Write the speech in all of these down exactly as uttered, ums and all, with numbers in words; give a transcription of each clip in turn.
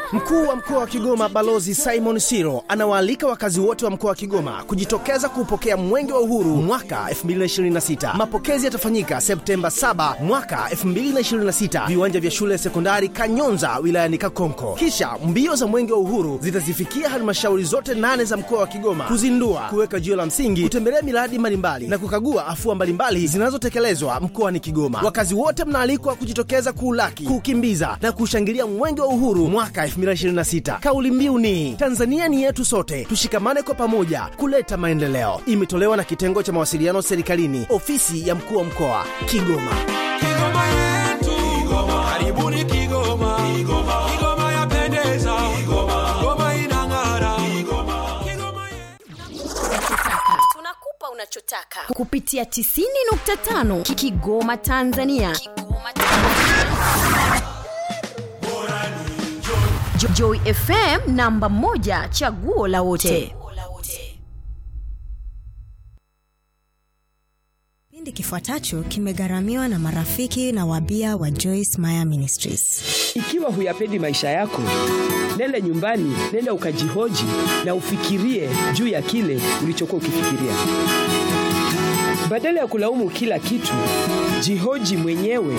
Mkuu wa mkoa wa Kigoma Balozi Simon Siro anawaalika wakazi wote wa mkoa wa Kigoma kujitokeza kupokea Mwenge wa Uhuru mwaka elfu mbili ishirini na sita. Mapokezi yatafanyika Septemba saba mwaka elfu mbili ishirini na sita, viwanja vya shule ya sekondari Kanyonza wilayani Kakonko. Kisha mbio za Mwenge wa Uhuru zitazifikia halmashauri zote nane za mkoa wa Kigoma kuzindua, kuweka jiwe la msingi, kutembelea miradi mbalimbali na kukagua afua mbalimbali zinazotekelezwa mkoani Kigoma. Wakazi wote mnaalikwa kujitokeza kuulaki, kukimbiza na kushangilia Mwenge wa Uhuru mwaka elfu mbili ishirini na sita. Kauli mbiu ni Tanzania ni yetu sote, tushikamane kwa pamoja kuleta maendeleo. Imetolewa na kitengo cha mawasiliano serikalini, ofisi ya mkuu wa mkoa Kigoma. Kigoma yetu, Kigoma, karibuni Kigoma. Kigoma, Kigoma yapendeza. Kigoma, Kigoma inang'ara. Kigoma, Kigoma yetu. Tunakupa unachotaka kupitia tisini nukta tano Kigoma Tanzania. Kigoma Tanzania. Joy F M namba moja, chaguo la wote. Kipindi kifuatacho kimegharamiwa na marafiki na wabia wa Joyce Meyer Ministries. Ikiwa huyapendi maisha yako, nenda nyumbani, nenda ukajihoji na ufikirie juu ya kile ulichokuwa ukifikiria. Badala ya kulaumu kila kitu, jihoji mwenyewe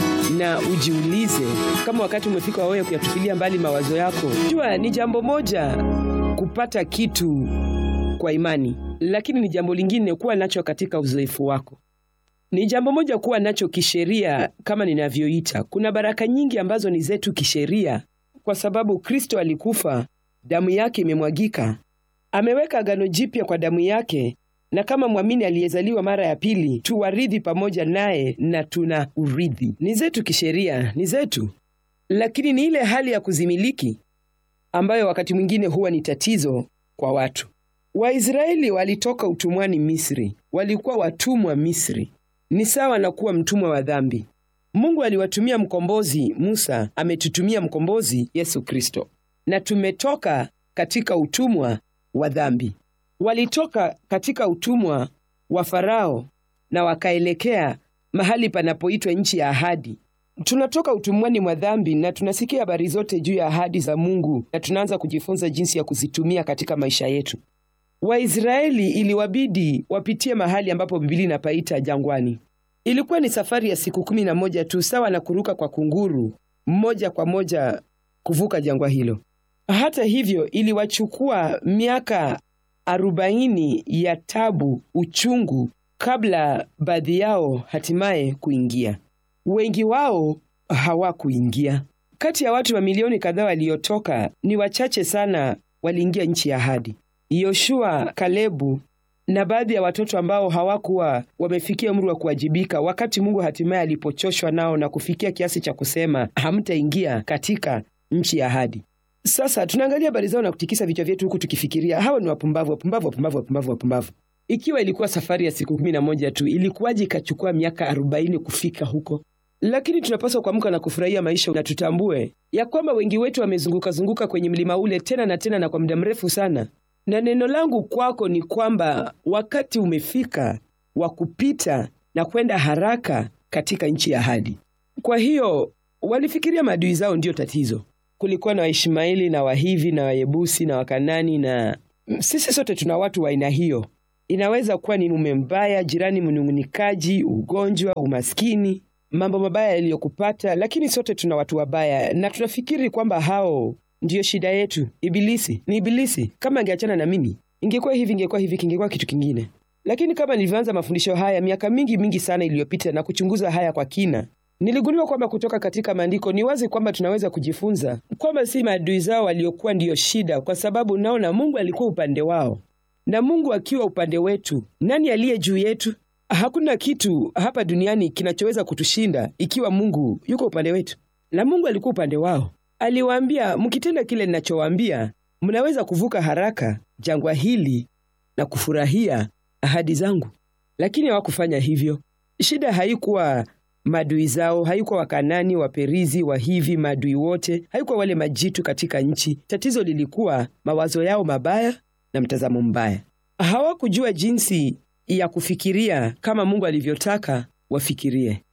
na ujiulize kama wakati umefika wewe kuyatupilia mbali mawazo yako. Jua ni jambo moja kupata kitu kwa imani, lakini ni jambo lingine kuwa nacho katika uzoefu wako. Ni jambo moja kuwa nacho kisheria kama ninavyoita. Kuna baraka nyingi ambazo ni zetu kisheria kwa sababu Kristo alikufa, damu yake imemwagika. Ameweka agano jipya kwa damu yake, na kama muamini aliyezaliwa mara ya pili, tuwaridhi pamoja naye na tuna urithi. Ni zetu kisheria, ni zetu. Lakini ni ile hali ya kuzimiliki ambayo wakati mwingine huwa ni tatizo kwa watu. Waisraeli walitoka utumwani Misri, walikuwa watumwa Misri. Ni sawa na kuwa mtumwa wa dhambi. Mungu aliwatumia mkombozi Musa, ametutumia mkombozi Yesu Kristo. Na tumetoka katika utumwa wa dhambi. Walitoka katika utumwa wa Farao na wakaelekea mahali panapoitwa nchi ya ahadi. Tunatoka utumwani mwa dhambi na tunasikia habari zote juu ya ahadi za Mungu na tunaanza kujifunza jinsi ya kuzitumia katika maisha yetu. Waisraeli iliwabidi wapitie mahali ambapo Biblia inapaita jangwani. Ilikuwa ni safari ya siku kumi na moja tu, sawa na kuruka kwa kunguru mmoja kwa moja kuvuka jangwa hilo. Hata hivyo iliwachukua miaka arobaini ya tabu, uchungu, kabla baadhi yao hatimaye kuingia. Wengi wao hawakuingia. Kati ya watu wa milioni kadhaa waliotoka, ni wachache sana waliingia nchi ya ahadi. Yoshua, Kalebu na baadhi ya watoto ambao hawakuwa wamefikia umri wa kuwajibika wakati Mungu hatimaye alipochoshwa nao na kufikia kiasi cha kusema hamtaingia katika nchi ya ahadi. Sasa tunaangalia habari zao na kutikisa vichwa vyetu huku tukifikiria hawa ni wapumbavu, wapumbavu, wapumbavu, wapumbavu, wapumbavu. Ikiwa ilikuwa safari ya siku kumi na moja tu, ilikuwaje ikachukua miaka arobaini kufika huko? Lakini tunapaswa kuamka na kufurahia maisha na tutambue ya kwamba wengi wetu wamezunguka zunguka kwenye mlima ule tena na tena na kwa muda mrefu sana. Na neno langu kwako ni kwamba wakati umefika wa kupita na kwenda haraka katika nchi ya ahadi. Kwa hiyo walifikiria maadui zao ndio tatizo. Kulikuwa na Waishmaeli na Wahivi na Wayebusi na Wakanani, na sisi sote tuna watu wa aina hiyo. Inaweza kuwa ni mume mbaya, jirani mnung'unikaji, ugonjwa, umaskini, mambo mabaya yaliyokupata, lakini sote tuna watu wabaya na tunafikiri kwamba hao ndio shida yetu. Ibilisi, ni Ibilisi. Kama angeachana na mimi, ingekuwa hivi, ingekuwa hivi, ingekuwa kitu kingine. Lakini kama nilivyoanza mafundisho haya miaka mingi mingi sana iliyopita na kuchunguza haya kwa kina, niligundua kwamba kutoka katika maandiko ni wazi kwamba tunaweza kujifunza kwamba si maadui zao waliokuwa ndiyo shida, kwa sababu naona Mungu alikuwa upande wao. Na Mungu akiwa upande wetu, nani aliye juu yetu? Hakuna kitu hapa duniani kinachoweza kutushinda ikiwa Mungu yuko upande wetu. Na Mungu alikuwa upande wao. Aliwaambia, mkitenda kile ninachowaambia, mnaweza kuvuka haraka jangwa hili na kufurahia ahadi zangu. Lakini hawakufanya hivyo. Shida haikuwa maadui zao, haikuwa Wakanani, Waperizi, Wahivi, maadui wote, haikuwa wale majitu katika nchi. Tatizo lilikuwa mawazo yao mabaya na mtazamo mbaya. Hawakujua jinsi ya kufikiria kama Mungu alivyotaka wafikirie.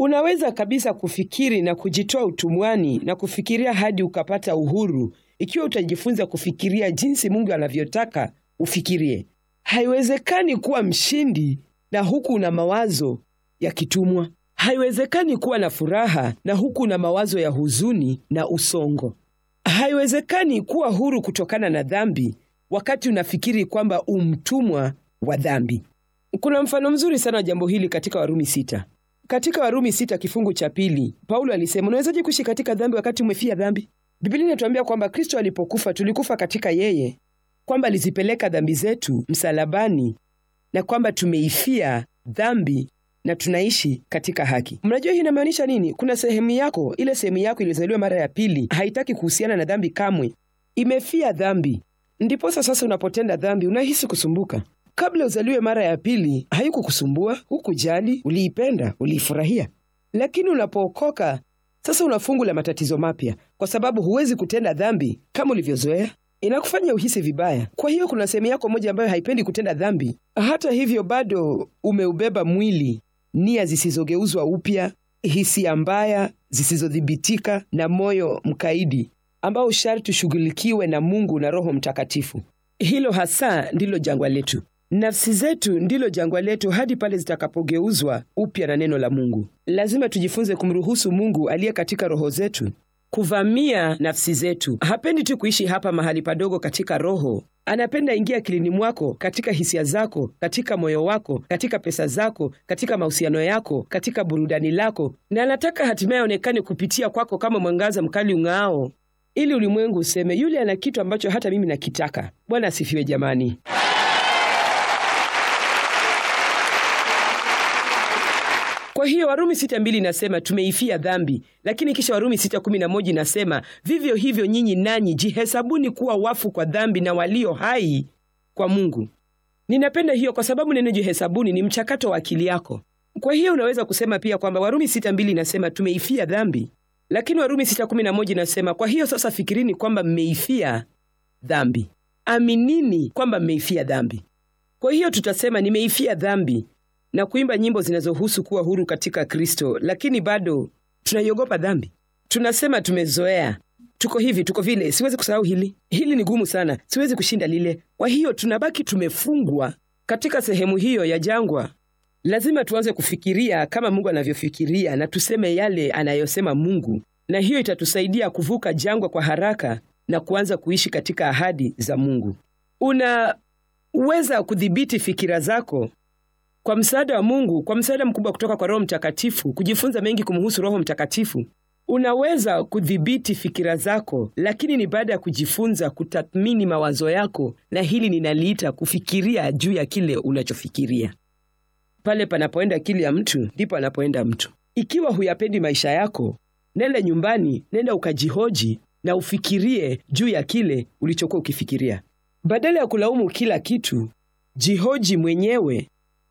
Unaweza kabisa kufikiri na kujitoa utumwani na kufikiria hadi ukapata uhuru ikiwa utajifunza kufikiria jinsi Mungu anavyotaka ufikirie. Haiwezekani kuwa mshindi na huku una mawazo ya kitumwa. Haiwezekani kuwa na furaha na huku una mawazo ya huzuni na usongo. Haiwezekani kuwa huru kutokana na dhambi wakati unafikiri kwamba umtumwa wa dhambi. Kuna mfano mzuri sana jambo hili katika Warumi sita. Katika Warumi sita kifungu cha pili, Paulo alisema, unawezaje kuishi katika dhambi wakati umefia dhambi? Biblia inatuambia kwamba Kristo alipokufa tulikufa katika yeye, kwamba alizipeleka dhambi zetu msalabani na kwamba tumeifia dhambi na tunaishi katika haki. Mnajua hii inamaanisha nini? Kuna sehemu yako, ile sehemu yako ilizaliwa mara ya pili, haitaki kuhusiana na dhambi kamwe. Imefia dhambi. Ndipo sasa unapotenda dhambi unahisi kusumbuka. Kabla uzaliwe mara ya pili, haikukusumbua, hukujali, uliipenda, uliifurahia. Lakini unapookoka, sasa una fungu la matatizo mapya, kwa sababu huwezi kutenda dhambi kama ulivyozoea. Inakufanya uhisi vibaya. Kwa hiyo kuna sehemu yako moja ambayo haipendi kutenda dhambi. Hata hivyo bado umeubeba mwili, nia zisizogeuzwa upya, hisia mbaya zisizodhibitika na moyo mkaidi ambao sharti ushughulikiwe na Mungu na Roho Mtakatifu. Hilo hasa ndilo jangwa letu. Nafsi zetu ndilo jangwa letu hadi pale zitakapogeuzwa upya na neno la Mungu. Lazima tujifunze kumruhusu Mungu aliye katika roho zetu kuvamia nafsi zetu. Hapendi tu kuishi hapa mahali padogo katika roho. Anapenda ingia akilini mwako, katika hisia zako, katika moyo wako, katika pesa zako, katika mahusiano yako, katika burudani lako, na anataka hatimaye aonekane kupitia kwako kama mwangaza mkali ung'ao, ili ulimwengu useme, yule ana kitu ambacho hata mimi nakitaka. Bwana asifiwe jamani. Kwa hiyo Warumi sita mbili inasema tumeifia dhambi, lakini kisha Warumi sita kumi na moja inasema vivyo hivyo nyinyi nanyi jihesabuni kuwa wafu kwa dhambi na walio hai kwa Mungu. Ninapenda hiyo kwa sababu neno jihesabuni ni mchakato wa akili yako. Kwa hiyo unaweza kusema pia kwamba Warumi sita mbili inasema tumeifia dhambi, lakini Warumi sita kumi na moja inasema kwa hiyo sasa fikirini kwamba mmeifia dhambi. Aminini kwamba mmeifia dhambi. Kwa hiyo tutasema nimeifia dhambi na kuimba nyimbo zinazohusu kuwa huru katika Kristo, lakini bado tunaiogopa dhambi. Tunasema tumezoea, tuko hivi, tuko vile, siwezi kusahau hili, hili ni gumu sana, siwezi kushinda lile. Kwa hiyo tunabaki tumefungwa katika sehemu hiyo ya jangwa. Lazima tuanze kufikiria kama Mungu anavyofikiria na tuseme yale anayosema Mungu, na hiyo itatusaidia kuvuka jangwa kwa haraka na kuanza kuishi katika ahadi za Mungu. Unaweza kudhibiti fikira zako kwa msaada wa Mungu, kwa msaada mkubwa kutoka kwa Roho Mtakatifu, kujifunza mengi kumhusu Roho Mtakatifu. Unaweza kudhibiti fikira zako, lakini ni baada ya kujifunza kutathmini mawazo yako, na hili ninaliita kufikiria juu ya kile unachofikiria. Pale panapoenda akili ya mtu, ndipo anapoenda mtu. Ikiwa huyapendi maisha yako, nenda nyumbani, nenda ukajihoji na ufikirie juu ya kile ulichokuwa ukifikiria. Badala ya kulaumu kila kitu, jihoji mwenyewe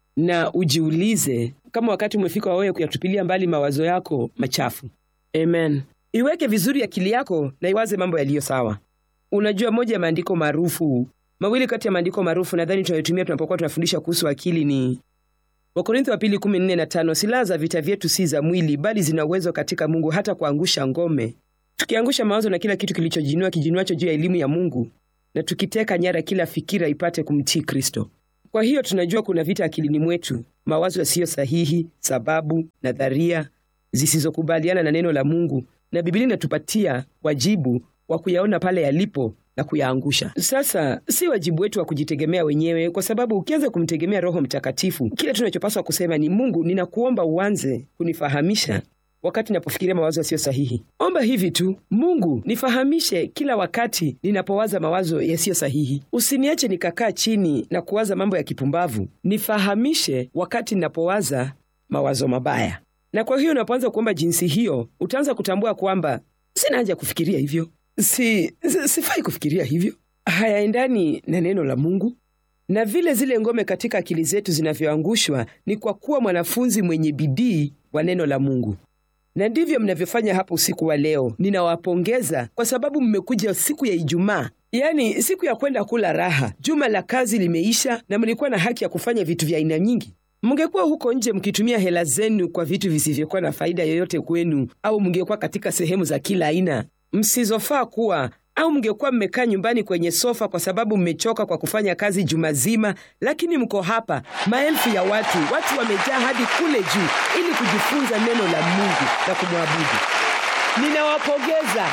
na ujiulize kama wakati umefika wewe kuyatupilia mbali mawazo yako machafu. Amen. Iweke vizuri akili yako na iwaze mambo yaliyo sawa. Unajua moja ya maandiko maarufu, mawili kati ya maandiko maarufu nadhani tunayotumia tunapokuwa tunafundisha kuhusu akili ni Wakorintho wa pili kumi na nne na tano, silaha za vita vyetu si za mwili bali zina uwezo katika Mungu hata kuangusha ngome. Tukiangusha mawazo na kila kitu kilichojinua kijinuacho juu ya elimu ya Mungu, na tukiteka nyara kila fikira ipate kumtii Kristo. Kwa hiyo tunajua kuna vita akilini mwetu, mawazo yasiyo sahihi, sababu, nadharia zisizokubaliana na neno la Mungu, na Biblia inatupatia wajibu wa kuyaona pale yalipo na kuyaangusha. Sasa si wajibu wetu wa kujitegemea wenyewe, kwa sababu ukianza kumtegemea Roho Mtakatifu, kile tunachopaswa kusema ni Mungu, ninakuomba uanze kunifahamisha wakati ninapofikiria mawazo yasiyo sahihi. Omba hivi tu, Mungu nifahamishe kila wakati ninapowaza mawazo yasiyo sahihi. Usiniache nikakaa chini na kuwaza mambo ya kipumbavu. Nifahamishe wakati ninapowaza mawazo mabaya. Na kwa hiyo unapoanza kuomba jinsi hiyo, utaanza kutambua kwamba sina haja kufikiria hivyo. Si, sifai kufikiria hivyo. Hayaendani na neno la Mungu. Na vile zile ngome katika akili zetu zinavyoangushwa ni kwa kuwa mwanafunzi mwenye bidii wa neno la Mungu. Na ndivyo mnavyofanya hapo usiku wa leo. Ninawapongeza kwa sababu mmekuja siku ya Ijumaa, yaani siku ya kwenda kula raha. Juma la kazi limeisha na mlikuwa na haki ya kufanya vitu vya aina nyingi. Mngekuwa huko nje mkitumia hela zenu kwa vitu visivyokuwa na faida yoyote kwenu, au mngekuwa katika sehemu za kila aina msizofaa kuwa, au mngekuwa mmekaa nyumbani kwenye sofa kwa sababu mmechoka kwa kufanya kazi juma zima, lakini mko hapa, maelfu ya watu, watu wamejaa hadi kule juu ili kujifunza neno la Mungu na kumwabudu. Ninawapongeza.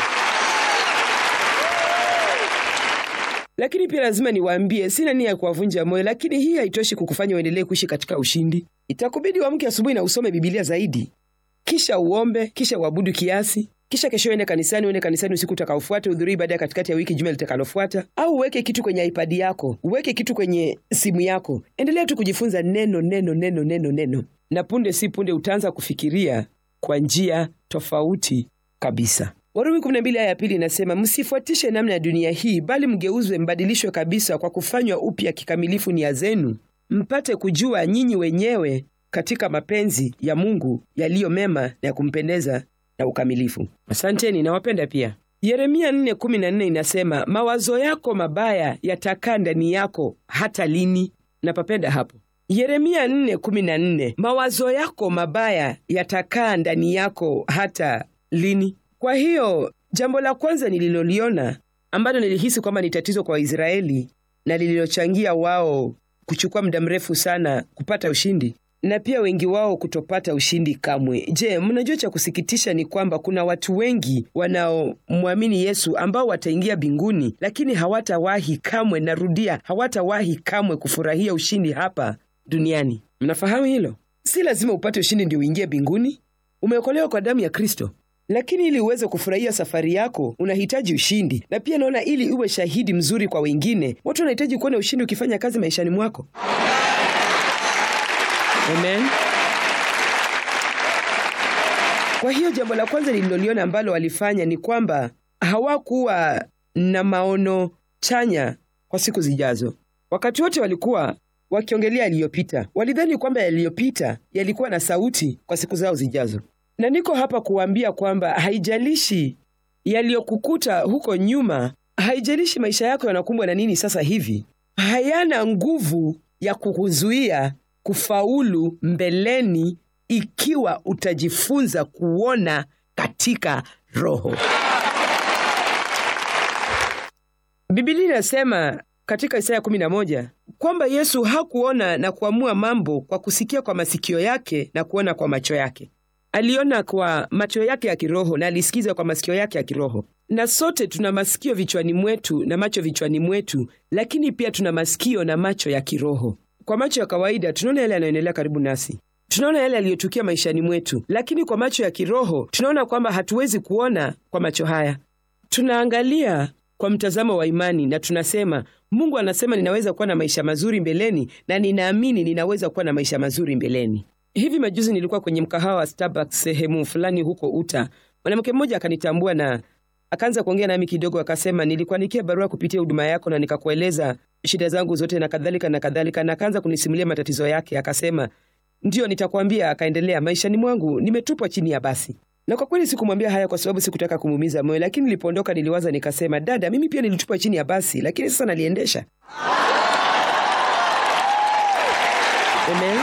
Lakini pia lazima niwaambie, sina nia ya kuwavunja moyo, lakini hii haitoshi kukufanya uendelee kuishi katika ushindi. Itakubidi uamke asubuhi na usome Biblia zaidi, kisha uombe, kisha uabudu kiasi, kisha kesho uende kanisani, uende kanisani usiku utakaofuata, udhurii baada ya katikati ya wiki juma litakalofuata, au uweke kitu kwenye iPad yako, uweke kitu kwenye simu yako. Endelea tu kujifunza neno neno neno neno neno, na punde si punde utaanza kufikiria kwa njia tofauti kabisa. Warumi kumi na mbili aya ya pili inasema, msifuatishe namna ya dunia hii, bali mgeuzwe mbadilishwe kabisa kwa kufanywa upya kikamilifu nia zenu, mpate kujua nyinyi wenyewe katika mapenzi ya Mungu yaliyo mema na ya kumpendeza na ukamilifu. Asanteni, nawapenda pia. Yeremia nne kumi na nne inasema, mawazo yako mabaya yatakaa ndani yako hata lini? Napapenda hapo. Yeremia nne kumi na nne, mawazo yako mabaya yatakaa ndani yako hata lini? Kwa hiyo jambo la kwanza nililoliona ambalo nilihisi kwamba ni tatizo kwa Israeli na lililochangia wao kuchukua muda mrefu sana kupata ushindi, na pia wengi wao kutopata ushindi kamwe. Je, mnajua cha kusikitisha ni kwamba kuna watu wengi wanaomwamini Yesu ambao wataingia mbinguni, lakini hawatawahi kamwe, narudia, hawatawahi kamwe kufurahia ushindi hapa duniani. Mnafahamu hilo? Si lazima upate ushindi ndio uingie mbinguni. Umeokolewa kwa damu ya Kristo. Lakini ili uweze kufurahia safari yako, unahitaji ushindi. Na pia naona ili uwe shahidi mzuri kwa wengine, watu wanahitaji kuona ushindi ukifanya kazi maishani mwako. Amen. Kwa hiyo jambo la kwanza nililoliona ambalo walifanya ni kwamba hawakuwa na maono chanya kwa siku zijazo. Wakati wote walikuwa wakiongelea yaliyopita. Walidhani kwamba yaliyopita yalikuwa na sauti kwa siku zao zijazo. Na niko hapa kuambia kwamba haijalishi yaliyokukuta huko nyuma, haijalishi maisha yako yanakumbwa na nini sasa hivi, hayana nguvu ya kukuzuia kufaulu mbeleni ikiwa utajifunza kuona katika roho. Biblia inasema katika Isaya kumi na moja kwamba Yesu hakuona na kuamua mambo kwa kusikia kwa masikio yake na kuona kwa macho yake. Aliona kwa macho yake ya kiroho na alisikiza kwa masikio yake ya kiroho. Na sote tuna masikio vichwani mwetu na macho vichwani mwetu, lakini pia tuna masikio na macho ya kiroho. Kwa macho ya kawaida tunaona yale yanayoendelea karibu nasi, tunaona yale yaliyotukia maishani mwetu, lakini kwa macho ya kiroho tunaona kwamba hatuwezi kuona kwa macho haya. Tunaangalia kwa mtazamo wa imani na tunasema, Mungu anasema ninaweza kuwa na maisha mazuri mbeleni, na ninaamini ninaweza kuwa na maisha mazuri mbeleni. Hivi majuzi nilikuwa kwenye mkahawa wa Starbucks sehemu fulani huko Utah. Mwanamke mmoja akanitambua na akaanza kuongea nami kidogo, akasema, nilikuandikia barua kupitia huduma yako na nikakueleza shida zangu zote na kadhalika na kadhalika, na akaanza kunisimulia matatizo yake. Akasema, ndio nitakwambia. Akaendelea, maishani mwangu nimetupwa chini ya basi. Na kwa kweli sikumwambia haya kwa sababu sikutaka kumuumiza moyo, lakini nilipoondoka niliwaza nikasema, dada, mimi pia nilitupwa chini ya basi, lakini sasa naliendesha. Amen.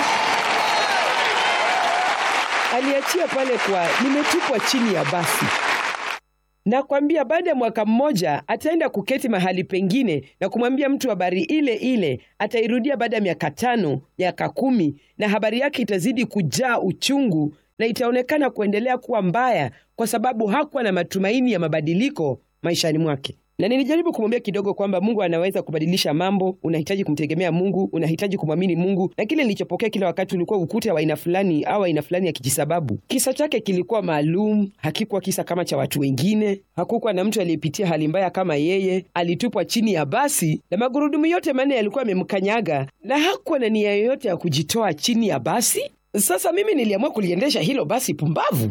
Aliachia pale kwa nimetupwa chini ya basi. Na kwambia baada ya mwaka mmoja ataenda kuketi mahali pengine na kumwambia mtu habari ile ile, atairudia baada ya miaka tano, miaka kumi, na habari yake itazidi kujaa uchungu na itaonekana kuendelea kuwa mbaya kwa sababu hakuwa na matumaini ya mabadiliko maishani mwake. Na nilijaribu kumwambia kidogo kwamba Mungu anaweza kubadilisha mambo, unahitaji kumtegemea Mungu, unahitaji kumwamini Mungu. Na kile nilichopokea kila wakati ulikuwa ukuta wa aina fulani au aina fulani ya kijisababu. Kisa chake kilikuwa maalum, hakikuwa kisa kama cha watu wengine. Hakukuwa na mtu aliyepitia hali mbaya kama yeye. Alitupwa chini ya basi na magurudumu yote manne yalikuwa yamemkanyaga, na hakuwa na nia yoyote ya kujitoa chini ya basi. Sasa mimi niliamua kuliendesha hilo basi pumbavu.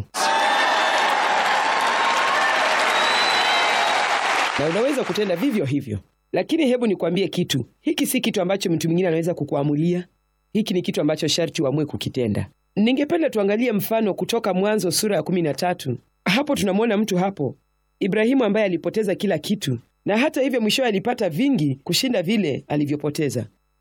Na unaweza kutenda vivyo hivyo. Lakini hebu nikwambie kitu. Hiki si kitu ambacho mtu mwingine anaweza kukuamulia. Hiki ni kitu ambacho sharti uamue kukitenda. Ningependa tuangalie mfano kutoka Mwanzo sura ya kumi na tatu. Hapo tunamwona mtu hapo, Ibrahimu, ambaye alipoteza kila kitu, na hata hivyo mwishowe alipata vingi kushinda vile alivyopoteza.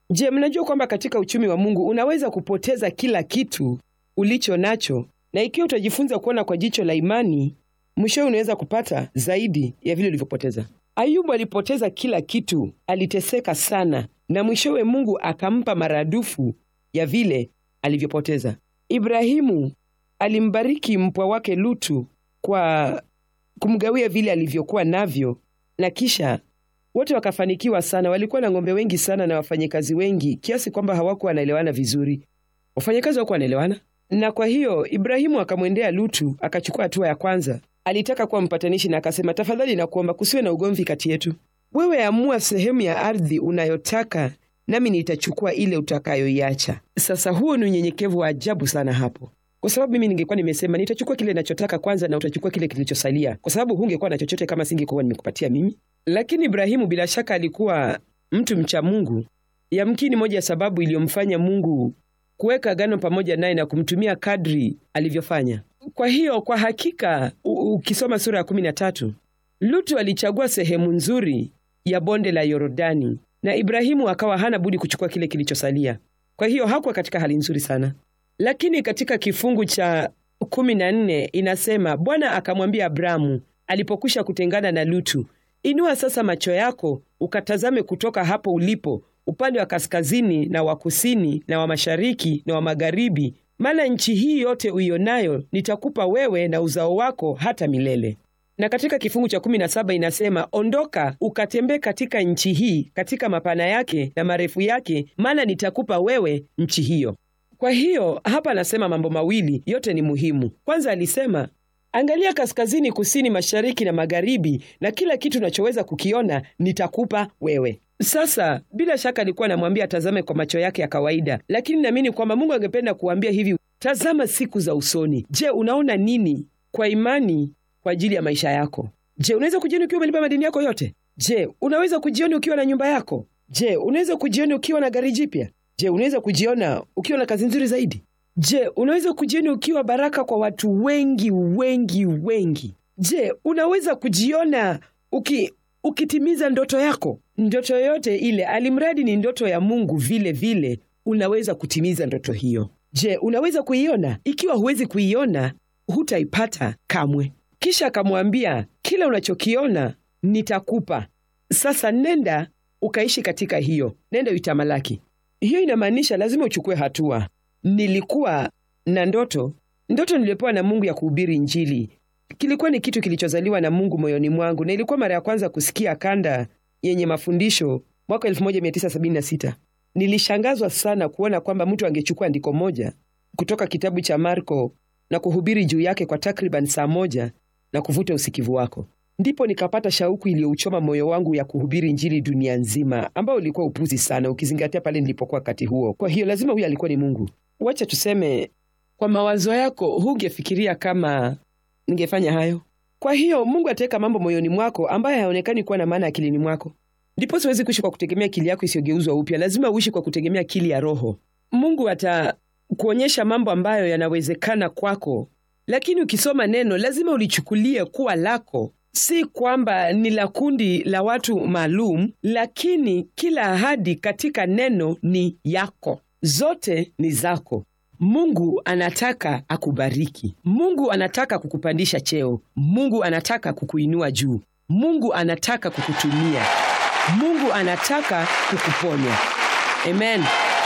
Je, mnajua kwamba katika uchumi wa Mungu unaweza kupoteza kila kitu ulicho nacho, na ikiwa utajifunza kuona kwa jicho la imani, mwishowe unaweza kupata zaidi ya vile ulivyopoteza. Ayubu alipoteza kila kitu, aliteseka sana, na mwishowe Mungu akampa maradufu ya vile alivyopoteza. Ibrahimu alimbariki mpwa wake Lutu kwa kumgawia vile alivyokuwa navyo, na kisha wote wakafanikiwa sana. Walikuwa na ng'ombe wengi sana na wafanyakazi wengi kiasi kwamba hawakuwa wanaelewana vizuri. Wafanyakazi hawakuwa wanaelewana, na kwa hiyo Ibrahimu akamwendea Lutu, akachukua hatua ya kwanza. Alitaka kuwa mpatanishi na akasema, tafadhali na kuomba kusiwe na ugomvi kati yetu. Wewe amua sehemu ya ardhi unayotaka, nami nitachukua ile utakayoiacha. Sasa huo ni unyenyekevu wa ajabu sana hapo. Kwa sababu mimi ningekuwa nimesema nitachukua kile ninachotaka kwanza na utachukua kile kilichosalia, kwa sababu hungekuwa na chochote kama singekuwa nimekupatia mimi. Lakini Ibrahimu bila shaka alikuwa mtu mcha Mungu. Yamkini moja ya sababu iliyomfanya Mungu kuweka agano pamoja naye na kumtumia kadri alivyofanya. Kwa hiyo kwa hakika ukisoma sura ya kumi na tatu, Lutu alichagua sehemu nzuri ya bonde la Yordani, na Ibrahimu akawa hana budi kuchukua kile kilichosalia. Kwa hiyo hakuwa katika hali nzuri sana. Lakini katika kifungu cha kumi na nne inasema, Bwana akamwambia Abrahamu alipokwisha kutengana na Lutu, inua sasa macho yako ukatazame kutoka hapo ulipo upande wa kaskazini na wa kusini na wa mashariki na wa magharibi, maana nchi hii yote uionayo nitakupa wewe na uzao wako hata milele. Na katika kifungu cha kumi na saba inasema, ondoka ukatembee katika nchi hii, katika mapana yake na marefu yake, maana nitakupa wewe nchi hiyo. Kwa hiyo hapa anasema mambo mawili, yote ni muhimu. Kwanza alisema, angalia kaskazini, kusini, mashariki na magharibi, na kila kitu unachoweza kukiona nitakupa wewe. Sasa bila shaka alikuwa anamwambia tazame kwa macho yake ya kawaida, lakini naamini kwamba Mungu angependa kuambia hivi, tazama siku za usoni. Je, unaona nini kwa imani kwa ajili ya maisha yako? Je, unaweza kujiona ukiwa umelipa madeni yako yote? Je, unaweza kujiona ukiwa na nyumba yako? Je, unaweza kujiona ukiwa na gari jipya? Je, unaweza kujiona ukiwa na kazi nzuri zaidi? Je, unaweza kujiona ukiwa baraka kwa watu wengi wengi wengi? Je, unaweza kujiona uki ukitimiza ndoto yako? Ndoto yote ile, alimradi ni ndoto ya Mungu, vile vile unaweza kutimiza ndoto hiyo. Je, unaweza kuiona? Ikiwa huwezi kuiona, hutaipata kamwe. Kisha akamwambia, kila unachokiona nitakupa. Sasa nenda ukaishi katika hiyo, nenda uitamalaki. Hiyo inamaanisha lazima uchukue hatua. Nilikuwa na ndoto, ndoto nilipewa na Mungu ya kuhubiri Injili. Kilikuwa ni kitu kilichozaliwa na Mungu moyoni mwangu, na ilikuwa mara ya kwanza kusikia kanda yenye mafundisho mwaka elfu moja mia tisa sabini na sita. Nilishangazwa sana kuona kwamba mtu angechukua andiko moja kutoka kitabu cha Marko na kuhubiri juu yake kwa takriban saa moja na kuvuta usikivu wako. Ndipo nikapata shauku iliyouchoma moyo wangu ya kuhubiri Injili dunia nzima, ambao ulikuwa upuzi sana ukizingatia pale nilipokuwa wakati huo. Kwa hiyo lazima huyu alikuwa ni Mungu. Wacha tuseme kwa mawazo yako hungefikiria kama ningefanya hayo. Kwa hiyo Mungu ataweka mambo moyoni mwako ambayo hayaonekani kuwa na maana akilini mwako. Ndipo siwezi kuishi kwa kutegemea akili yako isiyogeuzwa upya. Lazima uishi kwa kutegemea akili ya Roho. Mungu atakuonyesha mambo ambayo yanawezekana kwako, lakini ukisoma neno lazima ulichukulie kuwa lako. Si kwamba ni la kundi la watu maalum, lakini kila ahadi katika neno ni yako. Zote ni zako. Mungu anataka akubariki. Mungu anataka kukupandisha cheo. Mungu anataka kukuinua juu. Mungu anataka kukutumia. Mungu anataka kukuponya. Amen.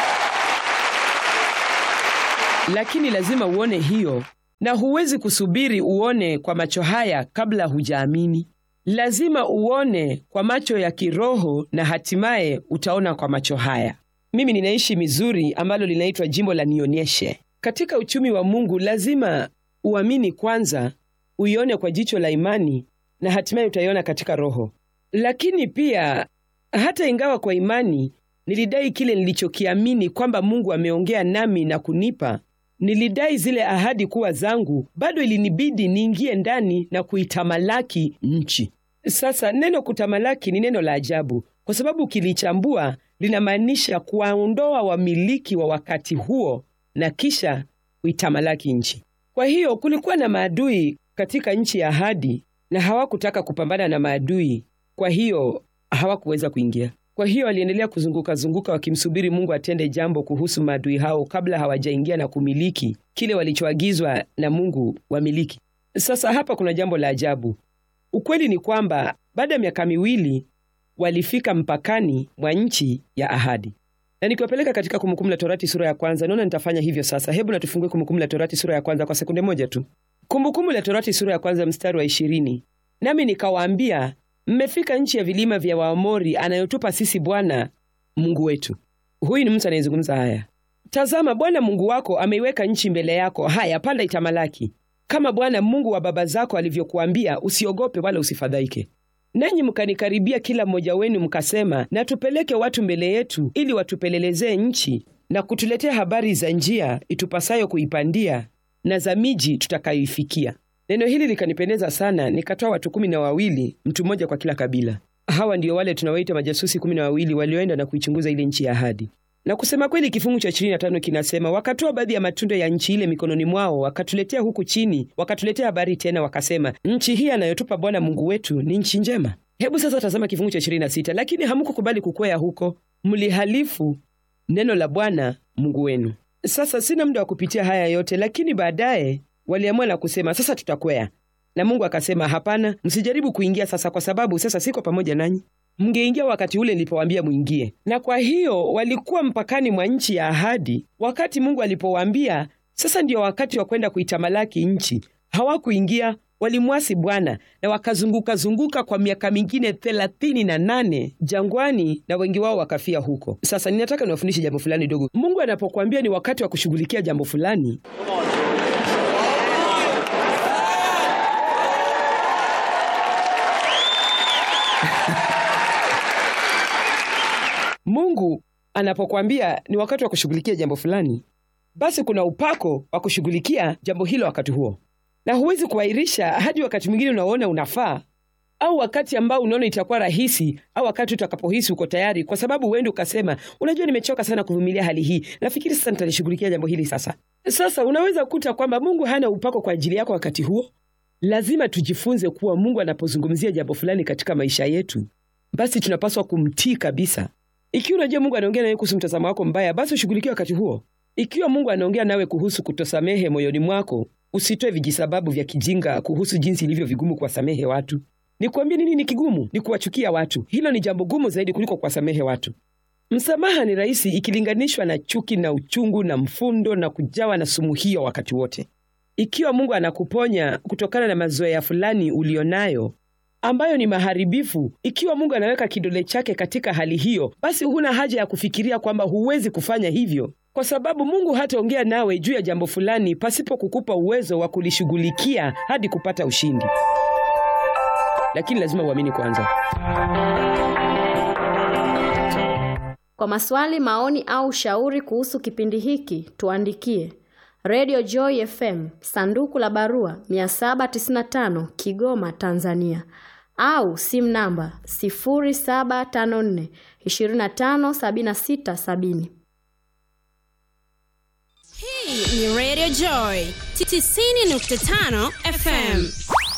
Lakini lazima uone hiyo, na huwezi kusubiri uone kwa macho haya kabla hujaamini. Lazima uone kwa macho ya kiroho na hatimaye utaona kwa macho haya. Mimi ninaishi Missouri ambalo linaitwa jimbo la Nionyeshe. Katika uchumi wa Mungu lazima uamini kwanza, uione kwa jicho la imani, na hatimaye utaiona katika roho. Lakini pia hata ingawa kwa imani nilidai kile nilichokiamini kwamba Mungu ameongea nami na kunipa, nilidai zile ahadi kuwa zangu, bado ilinibidi niingie ndani na kuitamalaki nchi. Sasa neno kutamalaki ni neno la ajabu, kwa sababu ukilichambua linamaanisha kuwaondoa wamiliki wa wakati huo na kisha kuitamalaki nchi. Kwa hiyo kulikuwa na maadui katika nchi ya ahadi, na hawakutaka kupambana na maadui, kwa hiyo hawakuweza kuingia. Kwa hiyo waliendelea kuzunguka zunguka wakimsubiri Mungu atende jambo kuhusu maadui hao kabla hawajaingia na kumiliki kile walichoagizwa na Mungu wamiliki. Sasa hapa kuna jambo la ajabu. Ukweli ni kwamba baada ya miaka miwili walifika mpakani mwa nchi ya ahadi. Na nikiwapeleka katika Kumbukumbu la Torati sura ya kwanza, naona nitafanya hivyo sasa. Hebu na tufungue Kumbukumbu la Torati sura ya kwanza kwa sekunde moja tu. Kumbukumbu la Torati sura ya kwanza mstari wa ishirini. Nami nikawaambia, mmefika nchi ya vilima vya Waamori anayotupa sisi Bwana Mungu wetu. Huyu ni mtu anayezungumza haya. Tazama, Bwana Mungu wako ameiweka nchi mbele yako. Haya, panda itamalaki. Kama Bwana Mungu wa baba zako alivyokuambia, usiogope wala usifadhaike. Nanyi mkanikaribia kila mmoja wenu mkasema, na tupeleke watu mbele yetu ili watupelelezee nchi na kutuletea habari za njia itupasayo kuipandia na za miji tutakayoifikia. Neno hili likanipendeza sana, nikatoa watu kumi na wawili, mtu mmoja kwa kila kabila. Hawa ndio wale tunawaita majasusi kumi na wawili walioenda na kuichunguza ile nchi ya ahadi. Na kusema kweli kifungu cha ishirini na tano kinasema, wakatoa baadhi ya matunda ya nchi ile mikononi mwao, wakatuletea huku chini, wakatuletea habari tena wakasema, nchi hii anayotupa Bwana Mungu wetu ni nchi njema. Hebu sasa tazama kifungu cha ishirini na sita, lakini hamkukubali kukwea huko, mlihalifu neno la Bwana Mungu wenu. Sasa sina muda wa kupitia haya yote, lakini baadaye waliamua na kusema, sasa tutakwea. Na Mungu akasema, hapana, msijaribu kuingia sasa, kwa sababu sasa siko pamoja nanyi. Mngeingia wakati ule nilipowaambia muingie. Na kwa hiyo walikuwa mpakani mwa nchi ya ahadi wakati Mungu alipowaambia sasa ndio wakati wa kwenda kuitamalaki nchi. Hawakuingia, walimwasi Bwana na wakazunguka zunguka kwa miaka mingine thelathini na nane jangwani, na wengi wao wakafia huko. Sasa ninataka niwafundishe jambo fulani dogo. Mungu anapokuambia ni wakati wa kushughulikia jambo fulani, Mungu anapokuambia ni wakati wa kushughulikia jambo fulani, basi kuna upako wa kushughulikia jambo hilo wakati huo. Na huwezi kuahirisha hadi wakati mwingine unaona unafaa, au wakati ambao unaona itakuwa rahisi, au wakati utakapohisi uko tayari, kwa sababu uende ukasema, unajua nimechoka sana kuvumilia hali hii, nafikiri sasa nitalishughulikia jambo hili sasa. Sasa unaweza kukuta kwamba Mungu hana upako kwa ajili yako wakati huo. Lazima tujifunze kuwa Mungu anapozungumzia jambo fulani katika maisha yetu, basi tunapaswa kumtii kabisa. Ikiwa unajua Mungu anaongea nawe kuhusu mtazamo wako mbaya, basi ushughulikie wakati huo. Ikiwa Mungu anaongea nawe kuhusu kutosamehe moyoni mwako, usitoe vijisababu vya kijinga kuhusu jinsi ilivyo vigumu kuwasamehe watu. Nikwambie nini ni kigumu? Ni kuwachukia watu. Hilo ni jambo gumu zaidi kuliko kuwasamehe watu. Msamaha ni rahisi ikilinganishwa na chuki na uchungu na mfundo na kujawa na sumu hiyo wakati wote. Ikiwa Mungu anakuponya kutokana na mazoea fulani ulionayo ambayo ni maharibifu, ikiwa Mungu anaweka kidole chake katika hali hiyo, basi huna haja ya kufikiria kwamba huwezi kufanya hivyo, kwa sababu Mungu hataongea nawe juu ya jambo fulani pasipo kukupa uwezo wa kulishughulikia hadi kupata ushindi. Lakini lazima uamini kwanza. Kwa maswali, maoni au shauri kuhusu kipindi hiki, tuandikie Radio Joy F M, sanduku la barua mia saba tisini na tano, Kigoma, Tanzania, au simu namba sifuri saba tano nne, ishirini na tano, sabini na sita, sabini. Hii ni Radio Joy tisini nukta tano F M.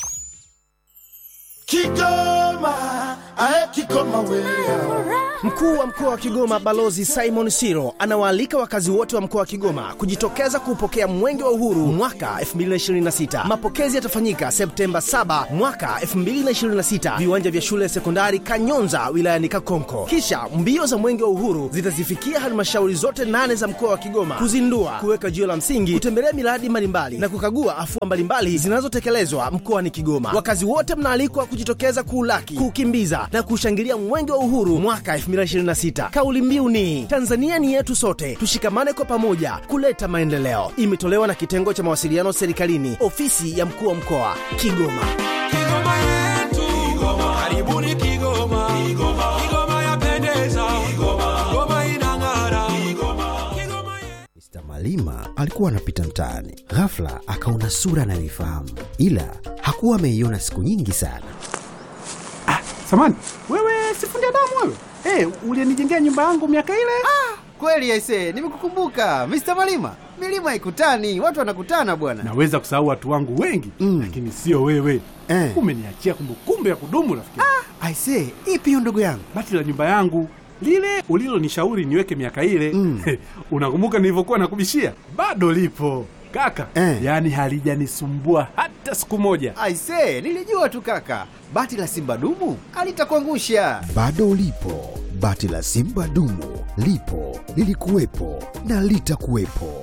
Kigoma, ae Kigoma wewe. Mkuu wa mkoa wa Kigoma Balozi Simon Siro anawaalika wakazi wote wa mkoa wa Kigoma kujitokeza kupokea Mwenge wa Uhuru mwaka elfu mbili ishirini na sita. Mapokezi yatafanyika Septemba saba mwaka elfu mbili ishirini na sita, viwanja vya shule ya sekondari Kanyonza wilayani Kakonko. Kisha mbio za Mwenge wa Uhuru zitazifikia halmashauri zote nane za mkoa wa Kigoma kuzindua, kuweka jiwe la msingi, kutembelea miradi mbalimbali na kukagua afua mbalimbali zinazotekelezwa mkoani Kigoma. Wakazi wote mnaalikwa kujitokeza kuulaki, kukimbiza na kushangilia Mwenge wa Uhuru mwaka elfu mbili ishirini na sita. Kauli mbiu ni Tanzania ni yetu sote, tushikamane kwa pamoja kuleta maendeleo. Imetolewa na kitengo cha mawasiliano serikalini, ofisi ya mkuu wa mkoa Kigoma. Kigoma yetu, Kigoma. Karibuni Kigoma. Kigoma. Kigoma yapendeza. Kigoma. Kigoma inang'ara. Kigoma. Kigoma yetu. mister Malima alikuwa anapita mtaani. Ghafla akaona sura anayoifahamu, ila hakuwa ameiona siku nyingi sana. Ah, samani, wewe sifundi damu wewe. Eh, hey, ulinijengea nyumba yangu miaka ile. Ah, kweli aisee, nimekukumbuka. mister Malima, milima ikutani, watu wanakutana bwana. Naweza kusahau watu wangu wengi, mm. lakini sio wewe. Eh. Umeniachia kumbukumbu ya kudumu rafiki. Ah, aisee, ipi hiyo ndugu yangu? Bati la nyumba yangu lile ulilonishauri niweke miaka ile. Mm. Unakumbuka nilivyokuwa nakubishia? Bado lipo kaka. Eh. Yaani halijanisumbua hata siku moja. Aise, nilijua tu kaka. Bati la Simba dumu alitakuangusha. Bado lipo. Bati la Simba dumu lipo, lilikuwepo na litakuwepo.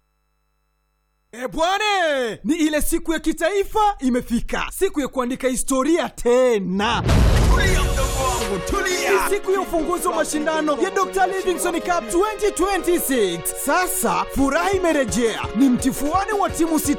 E bwane, ni ile siku ya kitaifa imefika. Siku ya kuandika historia tena. Tulia mdogo wangu, tulia. Ni siku ya ufunguzi wa mashindano ya Doctor Livingstone Cup twenty twenty-six. Sasa furaha imerejea. Ni mtifuano wa timu sita